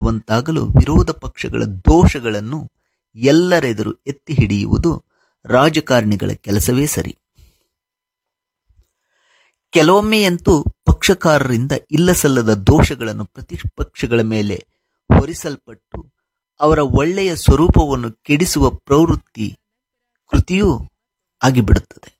ತಿಳಿಯುವಂತಾಗಲು ವಿರೋಧ ಪಕ್ಷಗಳ ದೋಷಗಳನ್ನು ಎಲ್ಲರೆದುರು ಎತ್ತಿ ಹಿಡಿಯುವುದು ರಾಜಕಾರಣಿಗಳ ಕೆಲಸವೇ ಸರಿ. ಕೆಲವೊಮ್ಮೆಯಂತೂ ಪಕ್ಷಕಾರರಿಂದ ಇಲ್ಲಸಲ್ಲದ ದೋಷಗಳನ್ನು ಪ್ರತಿಪಕ್ಷಗಳ ಮೇಲೆ ಹೊರಿಸಲ್ಪಟ್ಟು ಅವರ ಒಳ್ಳೆಯ ಸ್ವರೂಪವನ್ನು ಕೆಡಿಸುವ ಪ್ರವೃತ್ತಿ ಕೃತಿಯೂ ಆಗಿಬಿಡುತ್ತದೆ.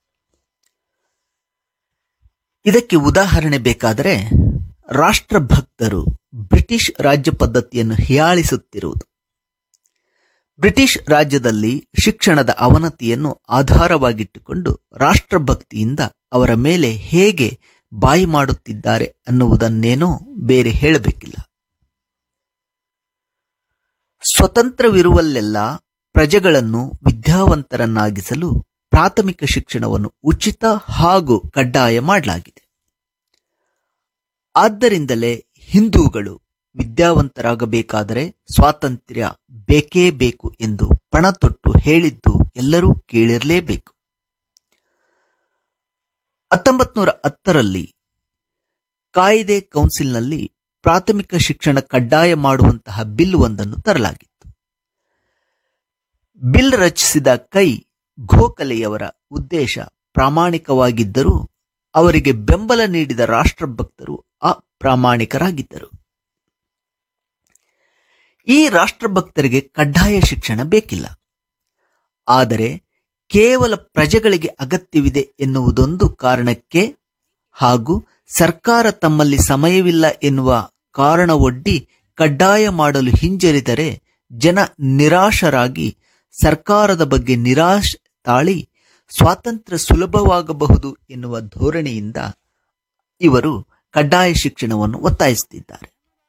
ಇದಕ್ಕೆ ಉದಾಹರಣೆ ಬೇಕಾದರೆ ರಾಷ್ಟ್ರಭಕ್ತರು ಬ್ರಿಟಿಷ್ ರಾಜ್ಯ ಪದ್ಧತಿಯನ್ನು ಹೀಯಾಳಿಸುತ್ತಿರುವುದು. ಬ್ರಿಟಿಷ್ ರಾಜ್ಯದಲ್ಲಿ ಶಿಕ್ಷಣದ ಅವನತಿಯನ್ನು ಆಧಾರವಾಗಿಟ್ಟುಕೊಂಡು ರಾಷ್ಟ್ರಭಕ್ತಿಯಿಂದ ಅವರ ಮೇಲೆ ಹೇಗೆ ಬಾಯಿ ಮಾಡುತ್ತಿದ್ದಾರೆ ಅನ್ನುವುದನ್ನೇನೋ ಬೇರೆ ಹೇಳಬೇಕಿಲ್ಲ. ಸ್ವತಂತ್ರವಿರುವಲ್ಲೆಲ್ಲ ಪ್ರಜೆಗಳನ್ನು ವಿದ್ಯಾವಂತರನ್ನಾಗಿಸಲು ಪ್ರಾಥಮಿಕ ಶಿಕ್ಷಣವನ್ನು ಉಚಿತ ಹಾಗೂ ಕಡ್ಡಾಯ ಮಾಡಲಾಗಿದೆ. ಆದ್ದರಿಂದಲೇ ಹಿಂದೂಗಳು ವಿದ್ಯಾವಂತರಾಗಬೇಕಾದರೆ ಸ್ವಾತಂತ್ರ್ಯ ಬೇಕೇ ಬೇಕು ಎಂದು ಪಣತೊಟ್ಟು ಹೇಳಿದ್ದು ಎಲ್ಲರೂ ಕೇಳಿರಲೇಬೇಕು. 1910ರಲ್ಲಿ ಕಾಯಿದೆ ಕೌನ್ಸಿಲ್ನಲ್ಲಿ ಪ್ರಾಥಮಿಕ ಶಿಕ್ಷಣ ಕಡ್ಡಾಯ ಮಾಡುವಂತಹ ಬಿಲ್ ಒಂದನ್ನು ತರಲಾಗಿತ್ತು. ಬಿಲ್ ರಚಿಸಿದ ಗೋಖಲೆಯವರ ಉದ್ದೇಶ ಪ್ರಾಮಾಣಿಕವಾಗಿದ್ದರೂ ಅವರಿಗೆ ಬೆಂಬಲ ನೀಡಿದ ರಾಷ್ಟ್ರಭಕ್ತರು ಅಪ್ರಾಮಾಣಿಕರಾಗಿದ್ದರು. ಈ ರಾಷ್ಟ್ರಭಕ್ತರಿಗೆ ಕಡ್ಡಾಯ ಶಿಕ್ಷಣ ಬೇಕಿಲ್ಲ, ಆದರೆ ಕೇವಲ ಪ್ರಜೆಗಳಿಗೆ ಅಗತ್ಯವಿದೆ ಎನ್ನುವುದೊಂದು ಕಾರಣಕ್ಕೆ ಹಾಗೂ ಸರ್ಕಾರ ತಮ್ಮಲ್ಲಿ ಸಮಯವಿಲ್ಲ ಎನ್ನುವ ಕಾರಣವೊಡ್ಡಿ ಕಡ್ಡಾಯ ಮಾಡಲು ಹಿಂಜರಿದರೆ ಜನ ನಿರಾಶರಾಗಿ ಸರ್ಕಾರದ ಬಗ್ಗೆ ನಿರಾಶೆ ತಾಳಿ ಸ್ವಾತಂತ್ರ್ಯ ಸುಲಭವಾಗಬಹುದು ಎನ್ನುವ ಧೋರಣೆಯಿಂದ ಇವರು ಕಡ್ಡಾಯ ಶಿಕ್ಷಣವನ್ನು ಒತ್ತಾಯಿಸುತ್ತಿದ್ದಾರೆ.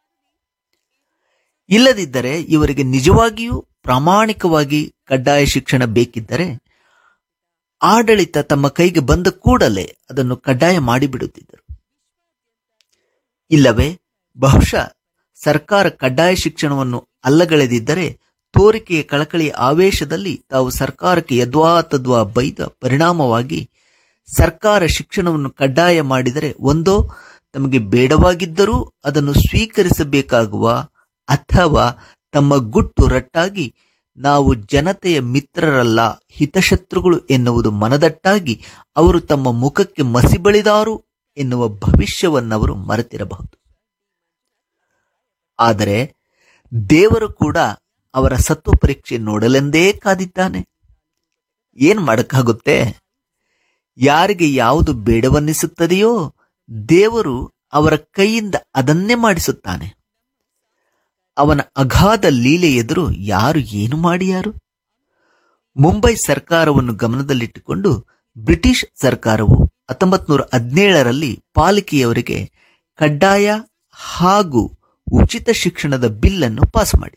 ಇಲ್ಲದಿದ್ದರೆ ಇವರಿಗೆ ನಿಜವಾಗಿಯೂ ಪ್ರಾಮಾಣಿಕವಾಗಿ ಕಡ್ಡಾಯ ಶಿಕ್ಷಣ ಬೇಕಿದ್ದರೆ ಆಡಳಿತ ತಮ್ಮ ಕೈಗೆ ಬಂದ ಕೂಡಲೇ ಅದನ್ನು ಕಡ್ಡಾಯ ಮಾಡಿಬಿಡುತ್ತಿದ್ದರು. ಇಲ್ಲವೇ ಬಹುಶಃ ಸರ್ಕಾರ ಕಡ್ಡಾಯ ಶಿಕ್ಷಣವನ್ನು ಅಲ್ಲಗಳೆದಿದ್ದರೆ ತೋರಿಕೆಯ ಕಳಕಳಿಯ ಆವೇಶದಲ್ಲಿ ತಾವು ಸರ್ಕಾರಕ್ಕೆ ಯದ್ವಾತದ್ವಾ ಬೈದ ಪರಿಣಾಮವಾಗಿ ಸರ್ಕಾರ ಶಿಕ್ಷಣವನ್ನು ಕಡ್ಡಾಯ ಮಾಡಿದರೆ ಒಂದೋ ತಮಗೆ ಬೇಡವಾಗಿದ್ದರೂ ಅದನ್ನು ಸ್ವೀಕರಿಸಬೇಕಾಗುವ ಅಥವಾ ತಮ್ಮ ಗುಟ್ಟು ರಟ್ಟಾಗಿ ನಾವು ಜನತೆಯ ಮಿತ್ರರಲ್ಲ ಹಿತಶತ್ರುಗಳು ಎನ್ನುವುದು ಮನದಟ್ಟಾಗಿ ಅವರು ತಮ್ಮ ಮುಖಕ್ಕೆ ಮಸಿ ಬಳಿದಾರು ಎನ್ನುವ ಭವಿಷ್ಯವನ್ನವರು ಮರೆತಿರಬಹುದು. ಆದರೆ ದೇವರು ಕೂಡ ಅವರ ಸತ್ವ ಪರೀಕ್ಷೆ ನೋಡಲೆಂದೇ ಕಾದಿದ್ದಾನೆ. ಏನ್ ಮಾಡಕ್ಕಾಗುತ್ತೆ? ಯಾರಿಗೆ ಯಾವುದು ಬೇಡವನ್ನಿಸುತ್ತದೆಯೋ ದೇವರು ಅವರ ಕೈಯಿಂದ ಅದನ್ನೇ ಮಾಡಿಸುತ್ತಾನೆ. ಅವನ ಅಗಾಧ ಲೀಲೆ ಎದುರು ಯಾರು ಏನು ಮಾಡಿಯಾರು? ಮುಂಬೈ ಸರ್ಕಾರವನ್ನು ಗಮನದಲ್ಲಿಟ್ಟುಕೊಂಡು ಬ್ರಿಟಿಷ್ ಸರ್ಕಾರವು 1917ರಲ್ಲಿ ಪಾಲಿಕೆಯವರಿಗೆ ಕಡ್ಡಾಯ ಹಾಗೂ ಉಚಿತ ಶಿಕ್ಷಣದ ಬಿಲ್ ಅನ್ನು ಪಾಸ್ ಮಾಡಿತು.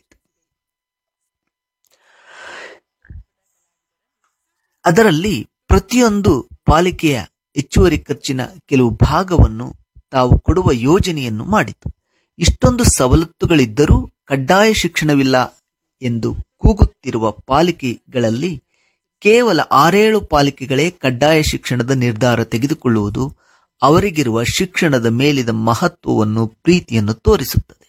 ಅದರಲ್ಲಿ ಪ್ರತಿಯೊಂದು ಪಾಲಿಕೆಯ ಹೆಚ್ಚುವರಿ ಖರ್ಚಿನ ಕೆಲವು ಭಾಗವನ್ನು ತಾವು ಕೊಡುವ ಯೋಜನೆಯನ್ನು ಮಾಡಿತು. ಇಷ್ಟೊಂದು ಸವಲತ್ತುಗಳಿದ್ದರೂ ಕಡ್ಡಾಯ ಶಿಕ್ಷಣವಿಲ್ಲ ಎಂದು ಕೂಗುತ್ತಿರುವ ಪಾಲಿಕೆಗಳಲ್ಲಿ ಕೇವಲ 6-7 ಪಾಲಿಕೆಗಳೇ ಕಡ್ಡಾಯ ಶಿಕ್ಷಣದ ನಿರ್ಧಾರ ತೆಗೆದುಕೊಳ್ಳುವುದು ಅವರಿಗಿರುವ ಶಿಕ್ಷಣದ ಮೇಲಿನ ಮಹತ್ವವನ್ನು ಪ್ರೀತಿಯನ್ನು ತೋರಿಸುತ್ತದೆ.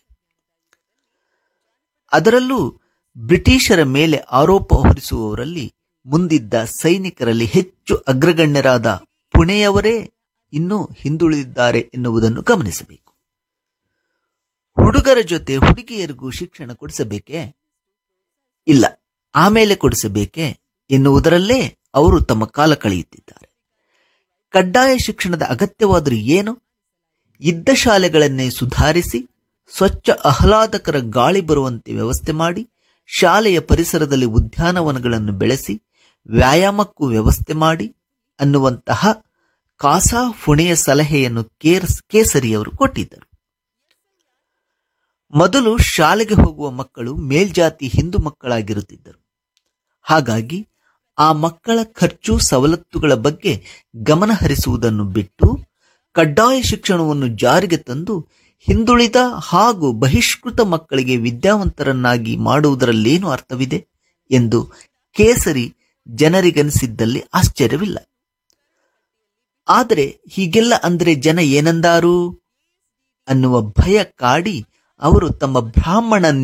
ಅದರಲ್ಲೂ ಬ್ರಿಟಿಷರ ಮೇಲೆ ಆರೋಪ ಹೊರಿಸುವವರಲ್ಲಿ ಮುಂದಿದ್ದ ಸೈನಿಕರಲ್ಲಿ ಹೆಚ್ಚು ಅಗ್ರಗಣ್ಯರಾದ ಪುಣೆಯವರೇ ಇನ್ನೂ ಹಿಂದುಳಿದಿದ್ದಾರೆ ಎನ್ನುವುದನ್ನು ಗಮನಿಸಬೇಕು. ಹುಡುಗರ ಜೊತೆ ಹುಡುಗಿಯರಿಗೂ ಶಿಕ್ಷಣ ಕೊಡಿಸಬೇಕೇ? ಇಲ್ಲ, ಆಮೇಲೆ ಕೊಡಿಸಬೇಕೇ ಎನ್ನುವುದರಲ್ಲೇ ಅವರು ತಮ್ಮ ಕಾಲ ಕಳೆಯುತ್ತಿದ್ದಾರೆ. ಕಡ್ಡಾಯ ಶಿಕ್ಷಣದ ಅಗತ್ಯವಾದರೂ ಏನು? ಇದ್ದ ಶಾಲೆಗಳನ್ನೇ ಸುಧಾರಿಸಿ ಸ್ವಚ್ಛ ಆಹ್ಲಾದಕರ ಗಾಳಿ ಬರುವಂತೆ ವ್ಯವಸ್ಥೆ ಮಾಡಿ, ಶಾಲೆಯ ಪರಿಸರದಲ್ಲಿ ಉದ್ಯಾನವನಗಳನ್ನು ಬೆಳೆಸಿ, ವ್ಯಾಯಾಮಕ್ಕೂ ವ್ಯವಸ್ಥೆ ಮಾಡಿ ಅನ್ನುವಂತಹ ಕಾಸಾ ಫುಣೆಯ ಸಲಹೆಯನ್ನು ಕೇಸರಿಯವರು ಕೊಟ್ಟಿದ್ದರು. ಮೊದಲು ಶಾಲೆಗೆ ಹೋಗುವ ಮಕ್ಕಳು ಮೇಲ್ಜಾತಿ ಹಿಂದೂ ಮಕ್ಕಳಾಗಿರುತ್ತಿದ್ದರು. ಹಾಗಾಗಿ ಆ ಮಕ್ಕಳ ಖರ್ಚು ಸವಲತ್ತುಗಳ ಬಗ್ಗೆ ಗಮನ ಹರಿಸುವುದನ್ನು ಬಿಟ್ಟು ಕಡ್ಡಾಯ ಶಿಕ್ಷಣವನ್ನು ಜಾರಿಗೆ ತಂದು ಹಿಂದುಳಿದ ಹಾಗೂ ಬಹಿಷ್ಕೃತ ಮಕ್ಕಳಿಗೆ ವಿದ್ಯಾವಂತರನ್ನಾಗಿ ಮಾಡುವುದರಲ್ಲೇನು ಅರ್ಥವಿದೆ ಎಂದು ಕೇಸರಿ ಜನರಿಗನಿಸಿದ್ದಲ್ಲಿ ಆಶ್ಚರ್ಯವಿಲ್ಲ. ಆದರೆ ಹೀಗೆಲ್ಲ ಅಂದರೆ ಜನ ಏನಂದಾರು ಅನ್ನುವ ಭಯ ಕಾಡಿ ಅವರು ತಮ್ಮ ಬ್ರಾಹ್ಮಣ